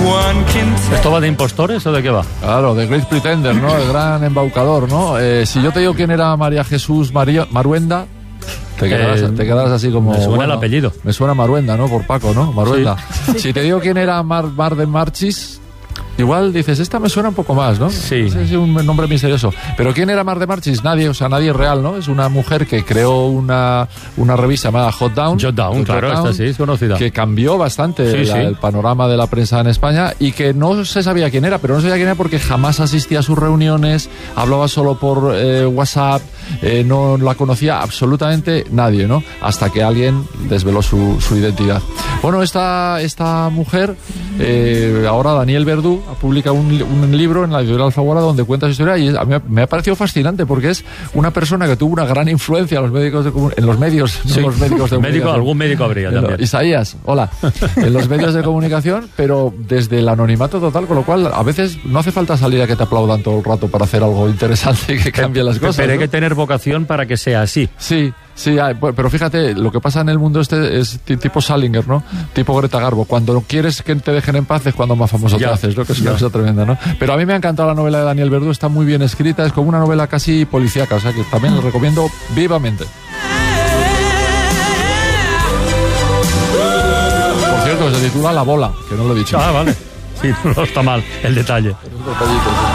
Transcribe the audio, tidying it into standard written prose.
¿Esto va de impostores o de qué va? Claro, The Great Pretender, ¿no? El gran embaucador, ¿no? Si yo te digo quién era María Jesús Maruenda, te quedarás así como... Me suena el apellido. Me suena Maruenda, ¿no? Por Paco, ¿no? Maruenda. Sí. Si te digo quién era Mar de Marchis, igual dices, esta me suena un poco más, ¿no? Sí. Es un nombre misterioso. Pero ¿quién era Mar de Marchis? Nadie, o sea, nadie real, ¿no? Es una mujer que creó una revista llamada Hot Down, claro, esta sí es conocida. Que cambió bastante el panorama de la prensa en España y que no se sabía quién era, pero no se sabía quién era porque jamás asistía a sus reuniones, hablaba solo por WhatsApp, no la conocía absolutamente nadie, ¿no? Hasta que alguien desveló su identidad. Bueno, esta mujer, ahora Daniel Verdú, ha publicado un libro en la editorial Alfaguara donde cuenta su historia y a mí me ha parecido fascinante porque es una persona que tuvo una gran influencia en los medios de comunicación. Algún médico habría también. Isaías, hola. En los medios de comunicación, pero desde el anonimato total, con lo cual a veces no hace falta salir a que te aplaudan todo el rato para hacer algo interesante y que cambie las cosas. Pero hay que tener vocación para que sea así. Sí, pero fíjate, lo que pasa en el mundo es tipo Salinger, ¿no? Tipo Greta Garbo. Cuando quieres que te dejen en paz es cuando más famoso te haces, ¿no? Que es una cosa tremenda, ¿no? Pero a mí me ha encantado la novela de Daniel Verdú, está muy bien escrita, es como una novela casi policíaca, o sea que también la recomiendo vivamente. Por cierto, se titula La Bola, que no lo he dicho. Ah, vale. Sí, no está mal el detalle. Pero un detallito, sí.